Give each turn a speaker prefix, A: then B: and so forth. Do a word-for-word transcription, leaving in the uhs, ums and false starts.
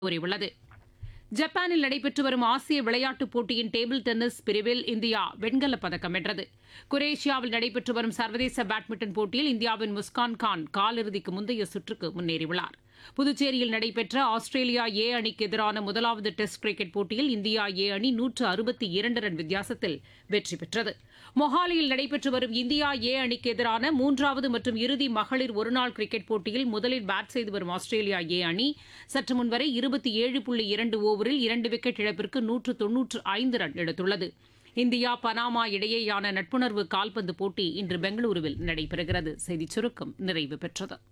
A: கூறியுள்ளது. ஜப்பானில் நடைபெற்று வரும் ஆசிய விளையாட்டுப் போட்டியின் டேபிள் டென்னிஸ் பிரிவில் இந்தியா வெண்கலப் பதக்கம் வென்றது. குரேஷியாவில் நடைபெற்று வரும் சர்வதேச பேட்மிண்டன் போட்டியில் இந்தியாவின் முஸ்கான் கான் காலிறுதிக்கு முந்தைய சுற்றுக்கு முன்னேறியுள்ளார். புதுச்சேரியில் நடைபெற்ற ஆஸ்திரேலியா ஏ அணிக்கு எதிரான முதலாவது டெஸ்ட் கிரிக்கெட் போட்டியில் இந்தியா ஏ அணி நூற்று அறுபத்தி இரண்டு ரன் வித்தியாசத்தில் வெற்றி பெற்றது. மொஹாலியில் நடைபெற்று வரும் இந்தியா ஏ அணிக்கு எதிரான மூன்றாவது மற்றும் இறுதி மகளிர் ஒருநாள் கிரிக்கெட் போட்டியில் முதலில் பேட் செய்து வரும் ஆஸ்திரேலியா ஏ அணி சற்று முன்வரை இருபத்தி ஏழு புள்ளி இரண்டு ஓவரில் இரண்டு விக்கெட் இழப்பிற்கு நூற்று தொன்னூற்று ஐந்து ரன் எடுத்துள்ளது. இந்தியா பனாமா இடையேயான நட்புணர்வு கால்பந்து போட்டி இன்று பெங்களூருவில் நடைபெறுகிறது. செய்திச் சுருக்கம் நிறைவு பெற்றது.